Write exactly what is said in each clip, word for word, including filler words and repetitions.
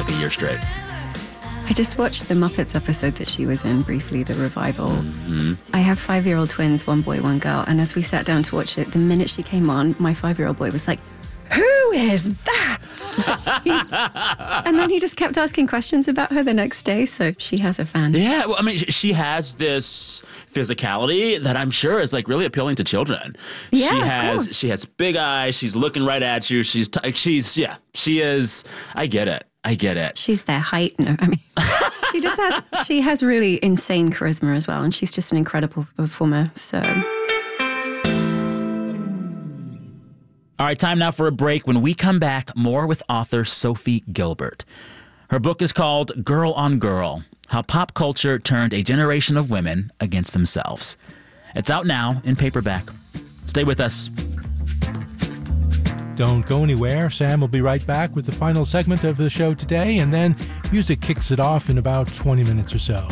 like a year straight. I just watched the Muppets episode that she was in briefly, the revival. Mm-hmm. I have five-year-old twins, one boy, one girl. And as we sat down to watch it, the minute she came on, my five-year-old boy was like, who is that? And then he just kept asking questions about her the next day. So she has a fan. Yeah, well, I mean, she has this physicality that I'm sure is like really appealing to children. Yeah, she of has course. she has big eyes. She's looking right at you. She's t- she's yeah. She is. I get it. I get it. She's their height. No, I mean, she just has, she has really insane charisma as well. And she's just an incredible performer. So. All right, time now for a break. When we come back, more with author Sophie Gilbert. Her book is called Girl on Girl, How Pop Culture Turned a Generation of Women Against Themselves. It's out now in paperback. Stay with us. Don't go anywhere. Sam will be right back with the final segment of the show today, and then music kicks it off in about twenty minutes or so.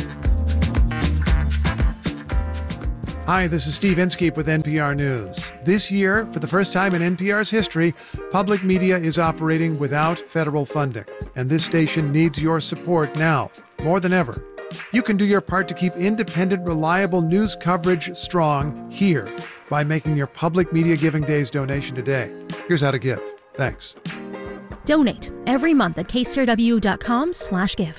Hi, this is Steve Inskeep with N P R News. This year, for the first time in N P R's history, public media is operating without federal funding. And this station needs your support now, more than ever. You can do your part to keep independent, reliable news coverage strong here by making your Public Media Giving Days donation today. Here's how to give. Thanks. Donate every month at k c r w dot com slash give.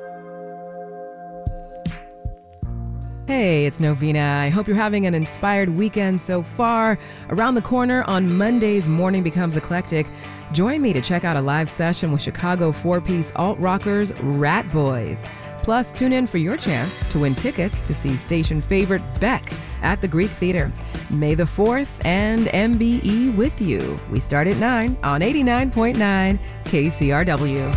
Hey, it's Novina. I hope you're having an inspired weekend so far. Around the corner on Mondays, Morning Becomes Eclectic. Join me to check out a live session with Chicago four-piece alt-rockers Rat Boys. Plus, tune in for your chance to win tickets to see station favorite Beck at the Greek Theater. May the fourth and M B E with you. We start at nine on eighty-nine point nine K C R W.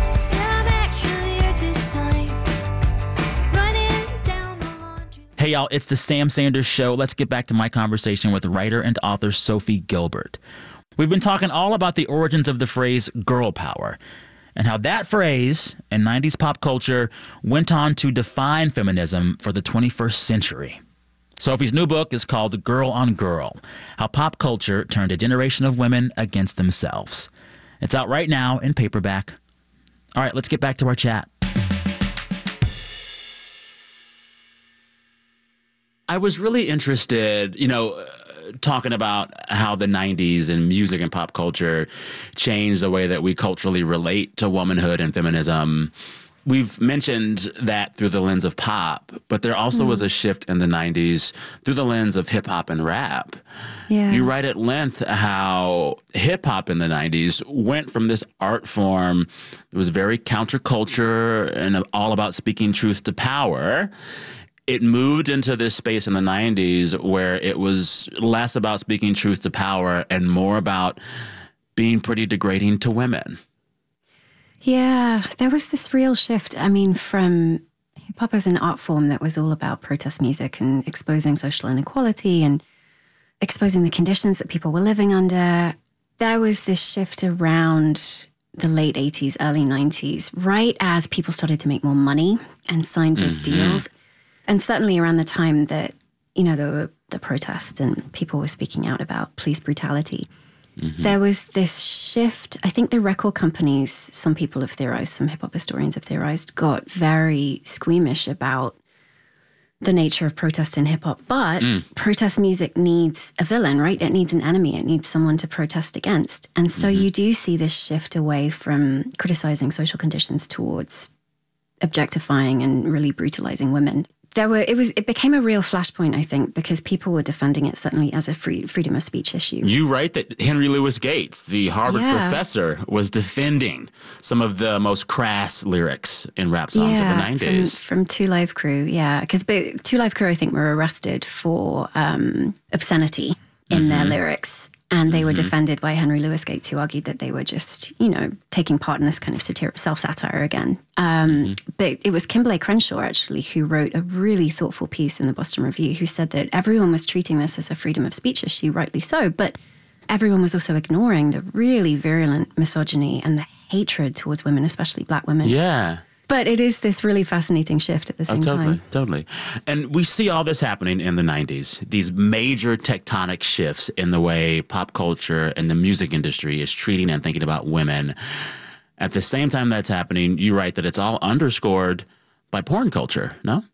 Hey, y'all, it's the Sam Sanders Show. Let's get back to my conversation with writer and author Sophie Gilbert. We've been talking all about the origins of the phrase girl power and how that phrase in nineties pop culture went on to define feminism for the twenty-first century. Sophie's new book is called Girl on Girl, How Pop Culture Turned a Generation of Women Against Themselves. It's out right now in paperback. All right, let's get back to our chat. I was really interested, you know, uh, talking about how the nineties and music and pop culture changed the way that we culturally relate to womanhood and feminism. We've mentioned that through the lens of pop, but there also mm. was a shift in the nineties through the lens of hip hop and rap. Yeah. You write at length how hip hop in the nineties went from this art form that was very counterculture and all about speaking truth to power. It moved into this space in the nineties where it was less about speaking truth to power and more about being pretty degrading to women. Yeah, there was this real shift. I mean, from hip-hop as an art form that was all about protest music and exposing social inequality and exposing the conditions that people were living under, there was this shift around the late eighties, early nineties, right as people started to make more money and sign big mm-hmm. deals. And certainly around the time that, you know, there were the protests and people were speaking out about police brutality, mm-hmm. there was this shift. I think the record companies, some people have theorized, some hip-hop historians have theorized, got very squeamish about the nature of protest in hip-hop. But mm. protest music needs a villain, right? It needs an enemy. It needs someone to protest against. And so mm-hmm. you do see this shift away from criticizing social conditions towards objectifying and really brutalizing women. There were it was it became a real flashpoint, I think, because people were defending it certainly as a free, freedom of speech issue. You write that Henry Louis Gates, the Harvard yeah. professor, was defending some of the most crass lyrics in rap songs yeah, of the nineties. From, from Two Live Crew, yeah. Because Two Live Crew, I think, were arrested for um, obscenity in mm-hmm. their lyrics. And they were mm-hmm. defended by Henry Louis Gates, who argued that they were just, you know, taking part in this kind of satir- self-satire again. Um, mm-hmm. But it was Kimberlé Crenshaw, actually, who wrote a really thoughtful piece in the Boston Review, who said that everyone was treating this as a freedom of speech issue, rightly so, but everyone was also ignoring the really virulent misogyny and the hatred towards women, especially black women. Yeah. But it is this really fascinating shift at the same oh, totally, time. Totally. And we see all this happening in the nineties, these major tectonic shifts in the way pop culture and the music industry is treating and thinking about women. At the same time that's happening, you write that it's all underscored by porn culture, no?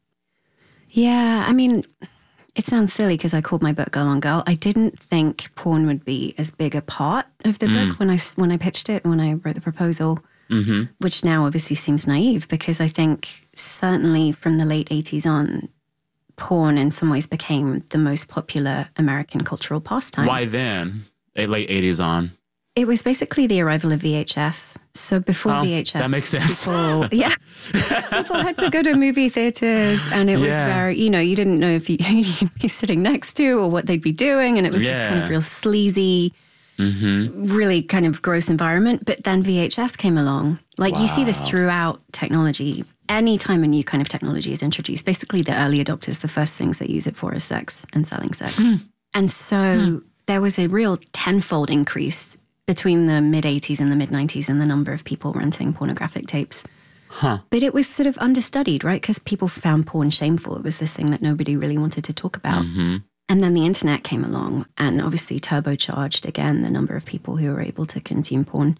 Yeah, I mean, it sounds silly because I called my book Girl on Girl. I didn't think porn would be as big a part of the mm. book when I, when I pitched it, when I wrote the proposal, mm-hmm. which now obviously seems naive because I think certainly from the late eighties on, porn in some ways became the most popular American cultural pastime. Why then? Late eighties on? It was basically the arrival of V H S. So before oh, V H S, that makes sense. People, yeah, people had to go to movie theaters, and it was yeah. very, you know, you didn't know if you, you'd be sitting next to or what they'd be doing, and it was yeah. this kind of real sleazy, mm-hmm. really kind of gross environment. But then V H S came along. Like wow. you see this throughout technology. Anytime a new kind of technology is introduced, basically the early adopters, the first things they use it for is sex and selling sex. Hmm. And so hmm. there was a real tenfold increase between the mid-eighties and the mid-nineties in the number of people renting pornographic tapes. Huh. But it was sort of understudied, right? Because people found porn shameful. It was this thing that nobody really wanted to talk about. Mm-hmm. And then the internet came along and obviously turbocharged, again, the number of people who were able to consume porn.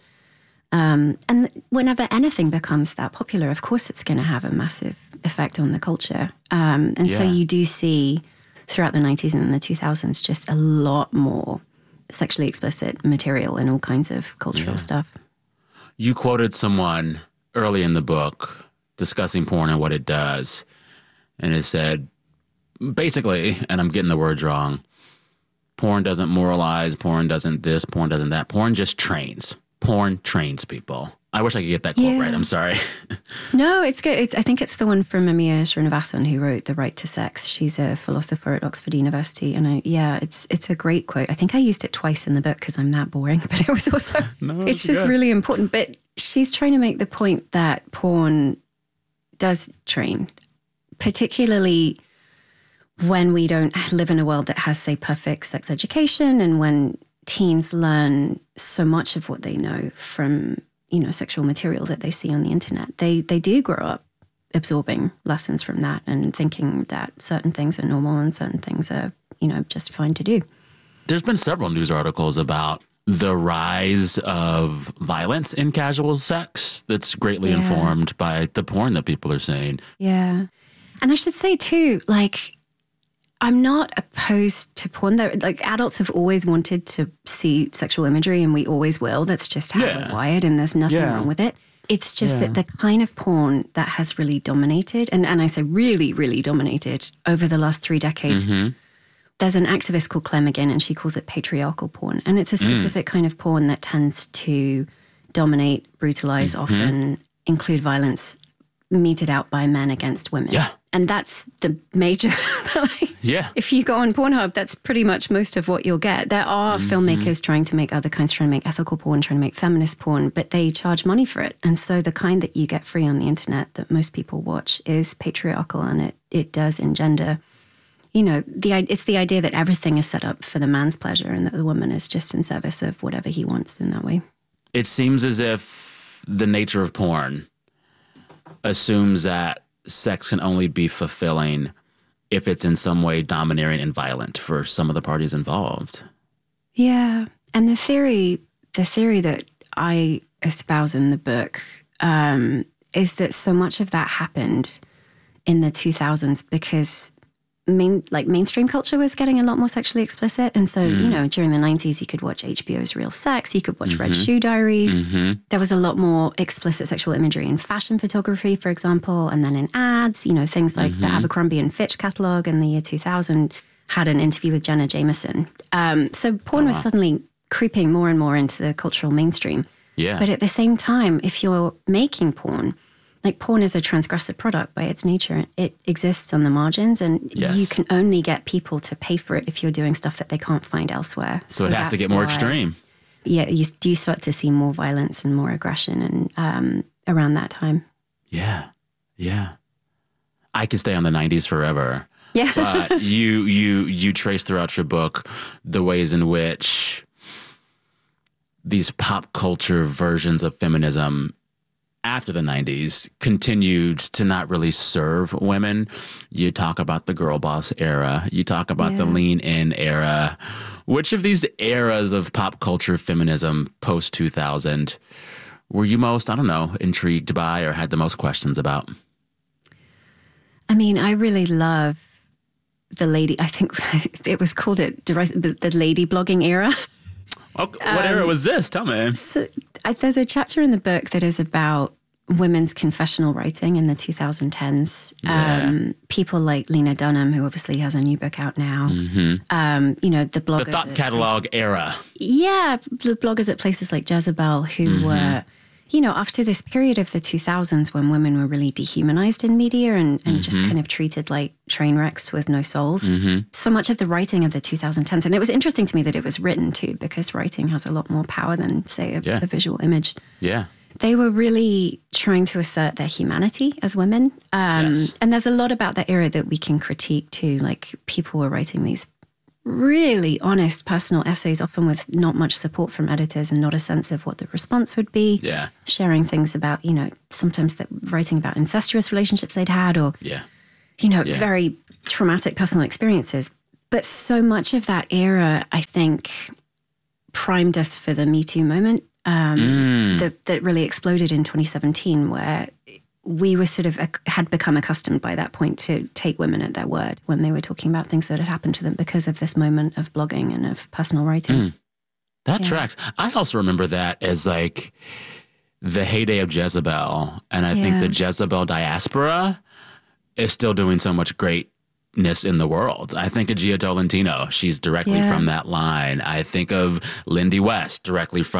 Um, and whenever anything becomes that popular, of course it's going to have a massive effect on the culture. Um, and yeah. so you do see throughout the nineties and the two thousands just a lot more sexually explicit material and all kinds of cultural yeah. stuff. You quoted someone early in the book discussing porn and what it does. And it said, basically, and I'm getting the words wrong, porn doesn't moralize, porn doesn't this, porn doesn't that. Porn just trains. Porn trains people. I wish I could get that quote yeah. right. I'm sorry. No, it's good. It's, I think it's the one from Amir Srinivasan who wrote The Right to Sex. She's a philosopher at Oxford University. And I, yeah, it's it's a great quote. I think I used it twice in the book because I'm that boring. But it was also, no, it's just good. Really important. But she's trying to make the point that porn does train, particularly when we don't live in a world that has, say, perfect sex education and when teens learn so much of what they know from, you know, sexual material that they see on the internet. They they do grow up absorbing lessons from that and thinking that certain things are normal and certain things are, you know, just fine to do. There's been several news articles about the rise of violence in casual sex that's greatly yeah. informed by the porn that people are seeing. Yeah. And I should say too, like, I'm not opposed to porn. There, like adults have always wanted to see sexual imagery, and we always will. That's just how yeah. we're wired, and there's nothing yeah. wrong with it. It's just yeah. that the kind of porn that has really dominated, and, and I say really, really dominated over the last three decades, mm-hmm. there's an activist called Claire McGinn, and she calls it patriarchal porn. And it's a specific mm. kind of porn that tends to dominate, brutalize, mm-hmm. often include violence meted out by men against women. Yeah. And that's the major, like, yeah. if you go on Pornhub, that's pretty much most of what you'll get. There are mm-hmm. filmmakers trying to make other kinds, trying to make ethical porn, trying to make feminist porn, but they charge money for it. And so the kind that you get free on the internet that most people watch is patriarchal, and it, it does engender, you know, the it's the idea that everything is set up for the man's pleasure and that the woman is just in service of whatever he wants in that way. It seems as if the nature of porn assumes that sex can only be fulfilling if it's in some way domineering and violent for some of the parties involved. Yeah. And the theory, the theory that I espouse in the book um, is that so much of that happened in the two thousands because main, like mainstream culture was getting a lot more sexually explicit. And so, mm. you know, during the nineties, you could watch H B O's Real Sex, you could watch mm-hmm. Red Shoe Diaries. Mm-hmm. There was a lot more explicit sexual imagery in fashion photography, for example, and then in ads, you know, things like mm-hmm. the Abercrombie and Fitch catalog in the year two thousand had an interview with Jenna Jameson. Um, so porn oh, wow. was suddenly creeping more and more into the cultural mainstream. Yeah. But at the same time, if you're making porn, like porn is a transgressive product by its nature. It exists on the margins, and yes. you can only get people to pay for it if you're doing stuff that they can't find elsewhere. So, so it has to get more why, extreme. Yeah, you do start to see more violence and more aggression and um, around that time. Yeah, yeah. I could stay on the nineties forever. Yeah. But you, you, you trace throughout your book the ways in which these pop culture versions of feminism after the nineties continued to not really serve women. You talk about the girl boss era. You talk about yeah. the lean in era. Which of these eras of pop culture feminism post two thousand were you most, I don't know, intrigued by or had the most questions about? I mean, I really love the lady, I think it was called it, the, the lady blogging era. Oh, what um, era was this? Tell me. So, I, there's a chapter in the book that is about women's confessional writing in the twenty tens. Yeah. Um, people like Lena Dunham, who obviously has a new book out now. Mm-hmm. Um, you know, the bloggers. The thought catalog at, era. Yeah, the bloggers at places like Jezebel who mm-hmm. were, you know, after this period of the two thousands when women were really dehumanized in media and, and mm-hmm. just kind of treated like train wrecks with no souls. Mm-hmm. So much of the writing of the twenty tens, and it was interesting to me that it was written too, because writing has a lot more power than, say, a, yeah. a visual image. Yeah. They were really trying to assert their humanity as women. Um, yes. And there's a lot about that era that we can critique too. Like people were writing these really honest personal essays, often with not much support from editors and not a sense of what the response would be. Yeah. Sharing things about, you know, sometimes that writing about incestuous relationships they'd had or, yeah. you know, yeah. very traumatic personal experiences. But so much of that era, I think, primed us for the Me Too moment. Um, mm. that, that really exploded in twenty seventeen, where we were sort of had become accustomed by that point to take women at their word when they were talking about things that had happened to them because of this moment of blogging and of personal writing. Mm. That yeah. tracks. I also remember that as like the heyday of Jezebel, and I yeah. think the Jezebel diaspora is still doing so much greatness in the world. I think of Gia Tolentino. She's directly yeah. from that line. I think of Lindy West, directly from